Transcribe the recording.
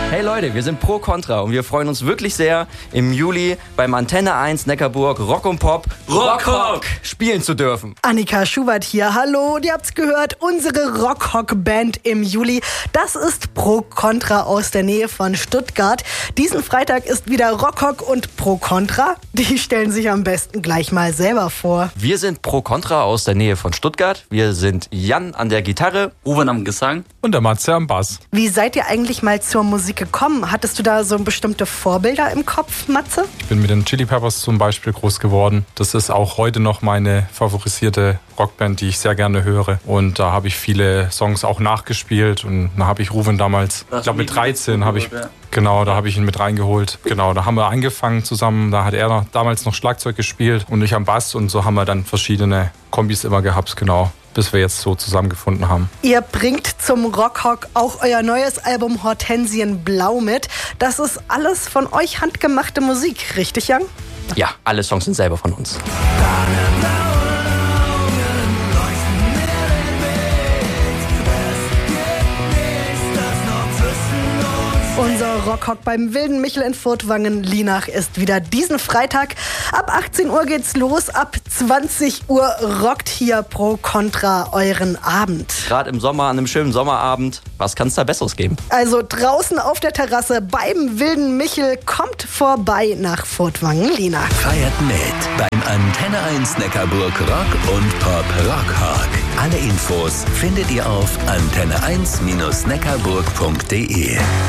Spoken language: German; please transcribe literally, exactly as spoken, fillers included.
Hey Leute, wir sind Pro Contra und wir freuen uns wirklich sehr, im Juli beim Antenne eins Neckarburg Rock und Pop Rock spielen zu dürfen. Annika Schubert hier, hallo, und ihr habt's gehört, unsere Rock-Hock-Band im Juli, das ist Pro Contra aus der Nähe von Stuttgart. Diesen Freitag ist wieder Rock-Hock und Pro Contra, die stellen sich am besten gleich mal selber vor. Wir sind Pro Contra aus der Nähe von Stuttgart, wir sind Jan an der Gitarre, Uwe am Gesang und der Matze am Bass. Wie seid ihr eigentlich mal zur Musik gekommen? Hattest du da so bestimmte Vorbilder im Kopf, Matze? Ich bin mit den Chili Peppers zum Beispiel groß geworden. Das ist auch heute noch meine favorisierte Rockband, die ich sehr gerne höre. Und da habe ich viele Songs auch nachgespielt. Und da habe ich Ruven damals, ich glaube mit dreizehn habe ich, genau, da habe ich ihn mit reingeholt. Genau, da haben wir angefangen zusammen. Da hat er noch, damals noch Schlagzeug gespielt und ich am Bass. Und so haben wir dann verschiedene Kombis immer gehabt, genau, bis wir jetzt so zusammengefunden haben. Ihr bringt zum Rock-Hock auch euer neues Album Hortensienblau mit. Das ist alles von euch handgemachte Musik, richtig, Jan? Ja, alle Songs sind selber von uns. Unser Rock-Hock beim wilden Michel in Furtwangen-Lienach ist wieder diesen Freitag. Ab achtzehn Uhr geht's los, ab zwanzig Uhr rockt hier Pro Contra euren Abend. Gerade im Sommer, an einem schönen Sommerabend, was kann es da Besseres geben? Also draußen auf der Terrasse beim wilden Michel, kommt vorbei nach Furtwangen-Lienach. Feiert mit beim Antenne eins Neckarburg Rock und Pop Rock-Hock. Alle Infos findet ihr auf antenne eins Bindestrich neckarburg punkt de.